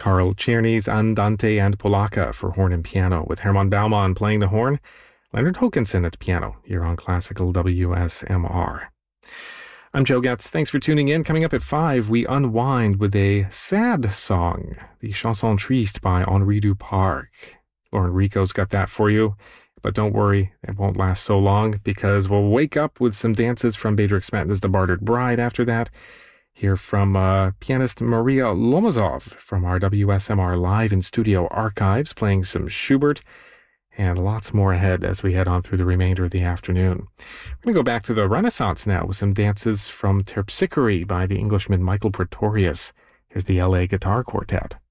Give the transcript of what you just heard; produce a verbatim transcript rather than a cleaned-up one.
Carl Czerny's Andante and Polacca for horn and piano, with Hermann Baumann playing the horn, Leonard Hokanson at the piano, here on Classical W S M R. I'm Joe Getz. Thanks for tuning in. Coming up at five, we unwind with a sad song, the Chanson Triste by Henri Duparc. Lauren Rico's got that for you. But don't worry, it won't last so long, because we'll wake up with some dances from Bedřich Smetana's The Bartered Bride after that. Hear from uh, pianist Maria Lomazov from our W S M R Live in Studio archives, playing some Schubert, and lots more ahead as we head on through the remainder of the afternoon. We're going to go back to the Renaissance now with some dances from Terpsichore by the Englishman Michael Pretorius. Here's the L A Guitar Quartet.